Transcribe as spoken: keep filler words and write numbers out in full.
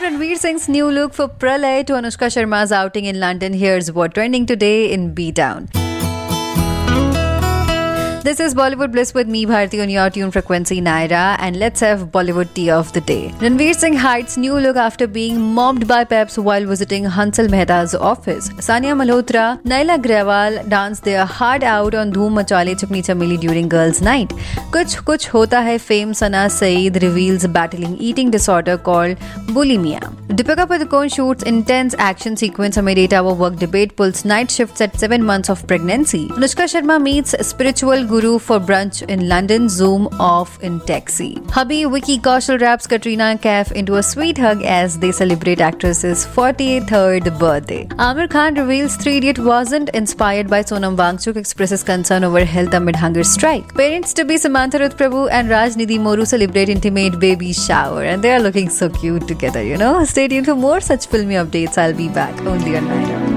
Ranveer Singh's new look for Pralay to Anushka Sharma's outing in London, here's what trending today in B-Town. This is Bollywood Bliss with me, Bharti, on your tune frequency Naira, and let's have Bollywood tea of the day. Ranveer Singh hides new look after being mobbed by peps while visiting Hansal Mehta's office. Sania Malhotra, Naila Grewal danced their heart out on Dhoom Machale Chupni Chameli during Girls' Night. Kuch Kuch Hota Hai fame Sana Saeed reveals battling eating disorder called bulimia. Deepika Padukone shoots intense action sequence amid eight-hour work debate, pulls night shifts at seven months of pregnancy. Anushka Sharma meets spiritual guru for brunch in London, Zoom off in taxi. Hubby Vicky Kaushal wraps Katrina Kaif into a sweet hug as they celebrate actress's forty-third birthday. Amir Khan reveals Three Idiot wasn't inspired by Sonam Wangchuk, expresses concern over health amid hunger strike. Parents-to-be Samantha Ruth Prabhu and Rajnidhi Moru celebrate intimate baby shower, and they are looking so cute together, you know. Stay tuned for more such filmy updates. I'll be back only on Naira.